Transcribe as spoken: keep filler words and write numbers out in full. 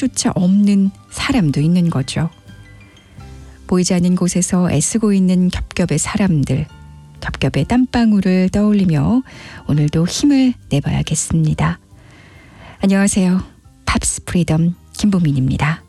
희망조차 없는 사람도 있는 거죠. 보이지 않는 곳에서 애쓰고 있는 겹겹의 사람들, 겹겹의 땀방울을 떠올리며 오늘도 힘을 내봐야겠습니다. 안녕하세요. 팝스 프리덤 김보민입니다.